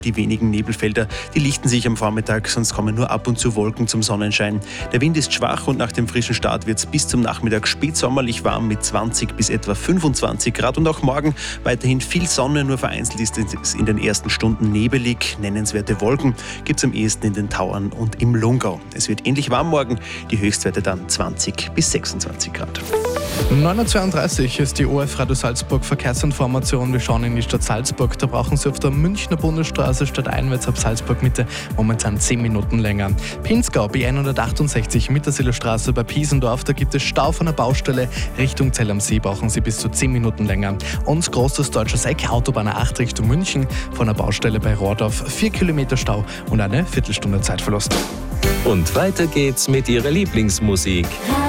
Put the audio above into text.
Die wenigen Nebelfelder, die lichten sich am Vormittag, sonst kommen nur ab und zu Wolken zum Sonnenschein. Der Wind ist schwach und nach dem frischen Start wird es bis zum Nachmittag spätsommerlich warm mit 20 bis etwa 25 Grad. Und auch morgen weiterhin viel Sonne, nur vereinzelt ist es in den ersten Stunden nebelig. Nennenswerte Wolken gibt es am ehesten in den Tauern und im Lungau. Es wird ähnlich warm morgen, die Höchstwerte dann 20 bis 26 Grad. 9.32 Uhr ist die ORF Radio Salzburg Verkehrsinformation. Wir schauen in die Stadt Salzburg. Da brauchen Sie auf der Münchner Bundesstraße statt einwärts ab Salzburg Mitte momentan 10 Minuten länger. Pinzgau, B168 Mittersillerstraße bei Piesendorf. Da gibt es Stau von der Baustelle Richtung Zell am See. Brauchen Sie bis zu 10 Minuten länger. Und großes deutsches Eck, Autobahn 8 Richtung München. Von der Baustelle bei Rohrdorf 4 Kilometer Stau und eine Viertelstunde Zeitverlust. Und weiter geht's mit Ihrer Lieblingsmusik.